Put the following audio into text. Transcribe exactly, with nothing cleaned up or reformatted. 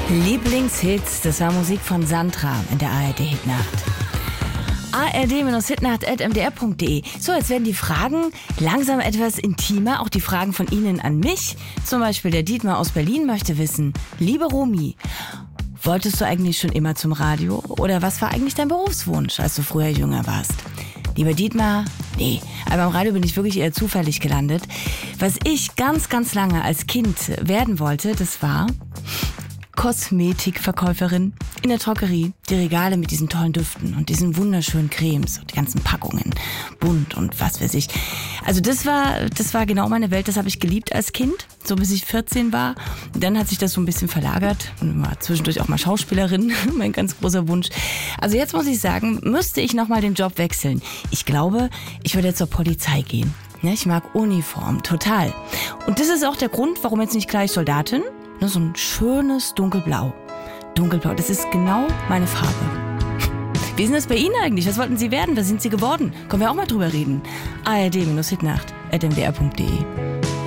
Lieblingshits, das war Musik von Sandra in der A R D-Hitnacht. A R D-Hitnacht at m d r punkt d e. So, jetzt werden die Fragen langsam etwas intimer, auch die Fragen von Ihnen an mich. Zum Beispiel der Dietmar aus Berlin möchte wissen, liebe Romy, wolltest du eigentlich schon immer zum Radio? Oder was war eigentlich dein Berufswunsch, als du früher jünger warst? Lieber Dietmar, nee, aber beim Radio bin ich wirklich eher zufällig gelandet. Was ich ganz, ganz lange als Kind werden wollte, das war Kosmetikverkäuferin in der Drogerie. Die Regale mit diesen tollen Düften und diesen wunderschönen Cremes und die ganzen Packungen, bunt und was weiß ich. Also das war, das war genau meine Welt, das habe ich geliebt als Kind, so bis ich vierzehn war. Dann hat sich das so ein bisschen verlagert und war zwischendurch auch mal Schauspielerin, mein ganz großer Wunsch. Also jetzt muss ich sagen, müsste ich nochmal den Job wechseln. Ich glaube, ich würde jetzt zur Polizei gehen. Ich mag Uniform, total. Und das ist auch der Grund, warum jetzt nicht gleich Soldatin. Nur so ein schönes Dunkelblau. Dunkelblau, das ist genau meine Farbe. Wie ist denn das bei Ihnen eigentlich? Was wollten Sie werden? Was sind Sie geworden? Können wir auch mal drüber reden. A R D-Hitnacht at m d r punkt d e